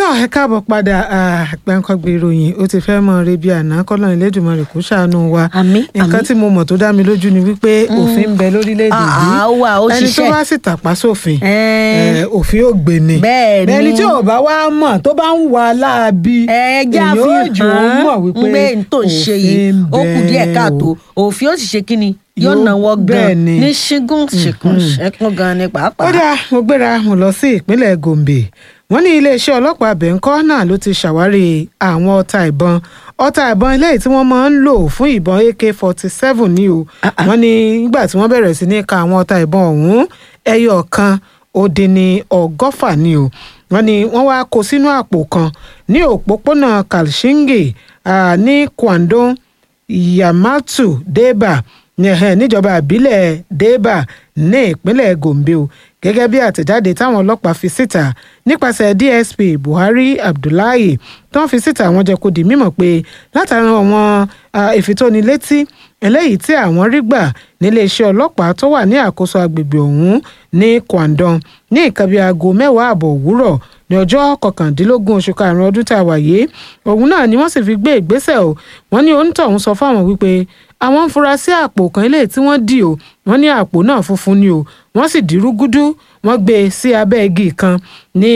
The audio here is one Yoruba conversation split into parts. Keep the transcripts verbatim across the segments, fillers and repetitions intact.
tó ẹ káàbọ̀ padà Gbankanbi ìròyìn ó ti fẹ́ mọ rebi àná kọ́lọ́ Elédùmarè kó ṣàánú wa nǹkan tí mo mọ̀ tó dá mi lójú ni wípé òfin ń bẹ lórílẹ̀‐èdè yìí ẹni tó bá sì tàpá sófin òfin ò gbé ni ẹni tí ò bá wá mọ̀ tó bá ń wà láabi èyí ó jù ó mọ̀ wípé òfin ń bẹ ó kù díẹ̀ káàtó òfin ó sì ṣe kí ni yóò náwó gan ní ṣígún ṣìkún ṣẹkún gan ní pàápàá. ó dáa mo gbéra mo lọ sí ìpínlẹ̀ Gombe wọ́n ní iléeṣẹ́ ọlọ́pàá bẹ̀ńkọ́ náà ló ti ṣàwárí àwọn ọta ìbọn ọta ìbọn eléyìí tí wọ́n máa ń lò fún ìbọn A K forty-seven ní o wọ́n ní nígbà tí wọ́n bẹ̀rẹ̀ sí ní ka àwọn ọta ìbọn ọ̀hún ẹyọ kan ó dín ní ọgọ́fà ní o wọ́n ní wọ́n wá kó sínú àpò kan ní òpópónà Kalshingi ní Kwandon Yamatu Deba níjọba ìbílẹ̀ Deba ní ìpínlẹ̀ Gombe o gẹ́gẹ́ bí àtẹ̀jáde táwọn ọlọ́pàá fi síta nípasẹ̀ D S P Buhari Abdullahi tó ń fi síta àwọn jẹ́ kó di mímọ̀ pé látara àwọn ìfitónilétí eléyìí tí àwọn rí gbà níléeṣẹ́ ọlọ́pàá tó wà ní àkóso agbègbè ọ̀hún ní Kwandon ní nǹkan bíi aago mẹ́wàá àbọ̀ òwúrọ̀ ní ọjọ́ kọkàndínlógún oṣù karùn-ún ọdún tá a wà yìí òun náà ni wọ́n sì fi gbé ìgbésẹ̀ o wọ́n ní onítọ̀hún sọ fáwọn wípé àwọn ń fura sí àpò kan eléyìí tí wọ́n dì o wọ́n ní àpò náà funfun ni o wọ́n sì dì rúgúdú wọ́n gbé e sí abẹ́ igi kan ní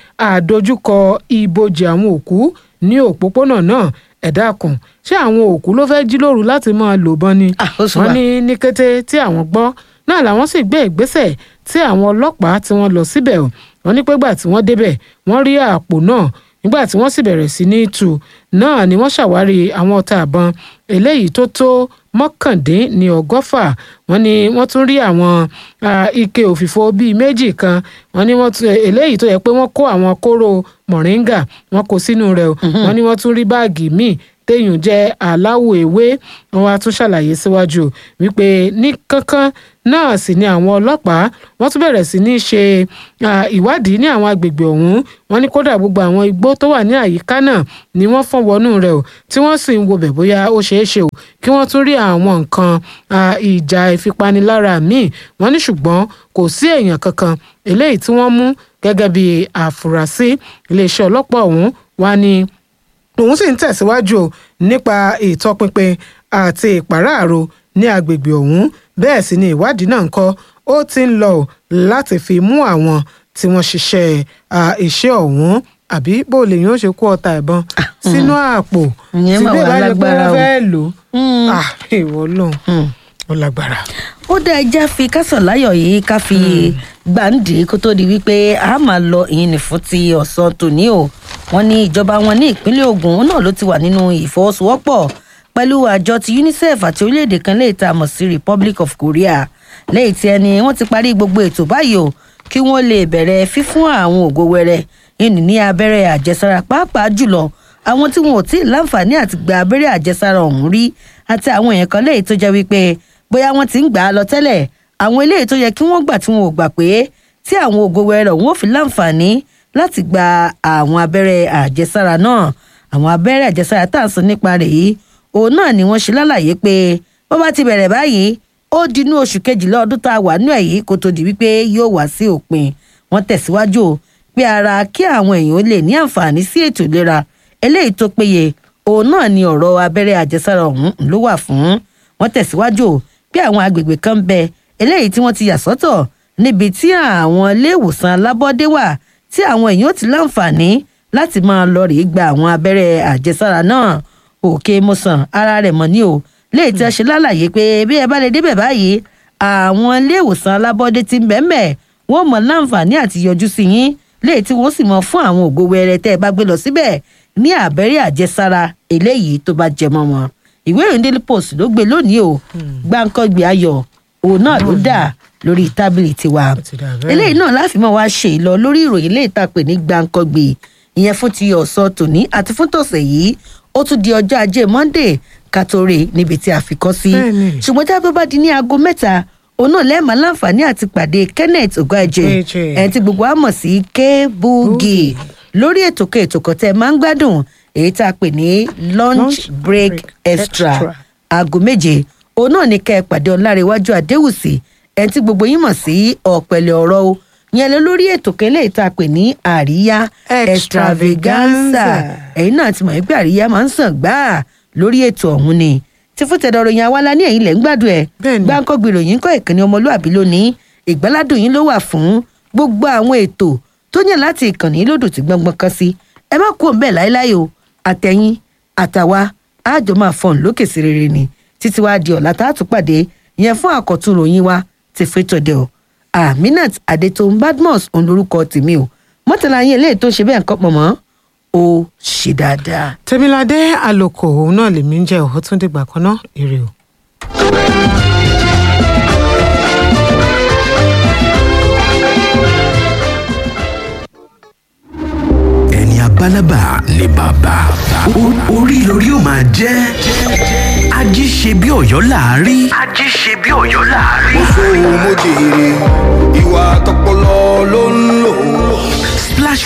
àdójúkọ ibojì àwọn òkú ní òpópónà náà ẹ dákun ṣé àwọn òkú ló fẹ́ jí lóru láti máa lò bọ́n ni wọ́n ní ní kété tí àwọn gbọ́ náà làwọn sì gbé ìgbésẹ̀ tí àwọn ọlọ́pàá tí wọ́n lọ síbẹ̀ o wọ́n ní pé gbà tí wọ́n débẹ̀ wọ́n rí àpò náà nígbà tí wọ́n sì bẹ̀rẹ̀ sí ní tú náà ni wọ́n ṣàwárí àwọn ọta ìbọn eléyìí tó tó mọ́kàndín ní ọgọ́fà wọ́n ní wọ́n tún rí àwọn ike òfìfo bíi méjì kan wọ́n ní wọ́n tún eléyìí tó yẹ pé wọ́n kó àwọn kóró mọ̀ríńgà wọ́n kó sínú rẹ̀ o wọ́n ní wọ́n tún rí báàgì míì téèyàn jẹ́ aláwọ̀ ewé wọn wá tún ṣàlàyé síwájú wípé ní kánkán náà sì ni àwọn ọlọ́pàá wọ́n tún bẹ̀rẹ̀ sí ní ṣe ìwádìí ní àwọn agbègbè ọ̀hún wọ́n ní kódà gbogbo àwọn igbó tó wà ní àyíká náà ni wọ́n fọ́n wọnú rẹ̀ o tí wọ́n sì ń wo bẹ̀ bóyá ó ṣeé ṣe o kí wọ́n tún rí àwọn nǹkan ìjà ìfipánilára míì wọ́n ní ṣùgbọ́n kò sí èèyàn kankan eléyìí tí wọ́n mú gẹ́gẹ́ bí àfúrásì iléeṣẹ́ ọlọ́pàá ọ̀hún wá ní òun sì ń tẹ̀síwájú nípa ìtọpinpin àti ìpàráàrò ní agbègbè ọ̀hún bẹ́ẹ̀ sì ni ìwádìí náà ń kọ́ ó ti ń lọ láti fi mú àwọn tí wọ́n ṣiṣẹ́ iṣẹ́ ọ̀hún àbí bó lè yín ó ṣe kó ọta ìbọn sínú àpò tí bí ìbá ní pé wọ́n fẹ́ lò ó ìwọ lòun ó lágbára. ó dá ẹja fi kásán láyọ̀ yìí ká fi gbàǹdì kó tó di wípé a máa lọ ìyìn ní fún ti ọ̀sán tòní o wọ́n ní ìjọba wọn ní ìpínlẹ̀ Ògùn náà ló ti wà nínú ìfọwọ́sowọ́pọ̀ pẹ̀lú àjọ ti UNICEF àti orílẹ̀-èdè kan léyìí tá a mọ̀ sí Republic of Korea lẹ́yìn tí ẹni wọ́n ti parí gbogbo ètò báyìí o kí wọ́n lè bẹ̀rẹ̀ fífún àwọn ògo wẹrẹ ìní ní abẹ́rẹ́ àjẹsára pàápàá jùlọ àwọn tí wọn ò tí ì láǹfààní àti gba abẹ́rẹ́ àjẹsára ọ̀hún rí àti àwọn èèyàn kan léyìí tó jẹ́ wípé bóyá wọ́n ti ń gbà á lọ tẹ́lẹ̀ àwọn eléyìí tó yẹ kí wọ́n gbà tí wọn ò gbà pé tí àwọn ògo wẹrẹ ọ̀hún ò fi láǹfààní láti gba àwọn abẹ́rẹ́ àjẹsára náà àwọn abẹ́rẹ́ àjẹsára tá à ń sọ nípa rẹ̀ yìí òun náà ni wọ́n ṣe lálàyé pé bó bá ti bẹ̀rẹ̀ báyìí ó dinú oṣù kejìlá ọdún tá a wà nínú ẹ̀ yìí kó tó di wípé yóò wá sí òpin wọ́n tẹ̀síwájú pé ara kí àwọn èèyàn lè ní àǹfààní sí ètò ìlera eléyìí tó péye òun náà ni ọ̀rọ̀ abẹ́rẹ́ àjẹsára ọ̀hún ló wà fún wọ́n tẹ̀síwájú pé àwọn agbègbè kan bẹ eléyìí tí wọ́n ti yà sọ́tọ̀ níbi tí àwọn ilé ìwòsàn alábọ́dé wà tí àwọn èèyàn ti láǹfààní láti máa lọ rèé gba àwọn abẹ́rẹ́ àjẹsára náà òkè mọ̀sán ara rẹ̀ mọ̀ ní o léè tí a ṣe lálàyé pé bí ẹ bá lè débẹ̀ báyìí àwọn ilé ìwòsàn alábọ́dé ti ń bẹ̀ẹ̀mẹ̀ wọ́n mọ̀ láǹfààní àti yọjú sí yín léè tí wọ́n sì mọ̀ fún àwọn ògo wẹrẹ tẹ́ ẹ bá gbé lọ síbẹ̀ ní abẹ́rẹ́ àjẹsára eléyìí tó bá jẹ mọ́ wọn ìwé ìròyìn Daily Post ló gbé lónìí o Gbáǹkọ́gbì ayọ̀ òun náà ló dà lórí tábìlì tiwa eléyìí náà láfi mọ́ wá ṣe ìlọ lórí ìròyìn lè ta pè ní Gbáǹkọ́gbì ìyẹn fún ti ọ̀sán tòní àti fún tọ̀sẹ̀ yìí ó tún di ọjọ́ ajé Monday kàtórè níbi tí a fi kọ́ sí ṣùgbọ́n tí a bá di ní aago mẹ́ta òun náà lẹ́ẹ̀mọ́ láǹfààní àti pàdé Kenneth Ogoeje ẹni tí gbogbo wa mọ̀ sí K-Boogie lórí ètò kan ètò kan tẹ́ ẹ máa ń gbádùn èyí tá a pè ní lunch break extra aago méje òun náà ní kẹ́ ẹ pàdé Ọlárẹ̀wájú Adéwùsì ẹni tí gbogbo yín mọ̀ sí ọ̀pẹ̀lẹ̀ ọ̀rọ̀ o yẹn lọ lórí ètò kẹlẹ́ ìta pè ní àríyá extravaganza ẹ̀yin náà ti mọ̀ pé àríyá máa ń sàn gbáà lórí ètò ọ̀hún ni tí fún tẹ̀dọ̀ ròyìn àwa la ní ẹ̀yin lẹ̀ ń gbádùn ẹ̀ gbáǹkọ́gbì ròyìn kọ́ ìkànnì ọmọlúàbí lónìí ìgbáládùn yín ló wà fún gbogbo àwọn ètò tó yàn láti ìkànnì lódò tí gbọ̀ngbọ̀n kan sí ẹ má kú òǹbẹ̀ láéláé o àtẹ̀yìn àtàwa àjọ máa fọ̀n lókè sí rere ni títí wàá di ọ̀la tá a tún pàdé yẹn fún àkọ́tún ròyìn wa ti fẹ́ tọ̀dẹ̀ ọ̀ Aminat Adétòun Badmus òun lorúkọ tèmi o mọ́tàlá yín eléyìí tó ṣe bẹ́ẹ̀ ń kọ́ pọ̀ mọ́ ó ṣe dáadáa. Tèmiládé Àlòkò òun náà lèmi ń jẹ́ ọ̀ tún dìgbà kan náà ire o. ẹni abálábà ni bàbá orí lórí ó máa jẹ́ ají ṣe bí Ọ̀yọ́ láàárí. ají ṣe bí Ọ̀yọ́ láàárí. mo sọ mo jèrè ìwà tọpọlọ ló ń lò. Splash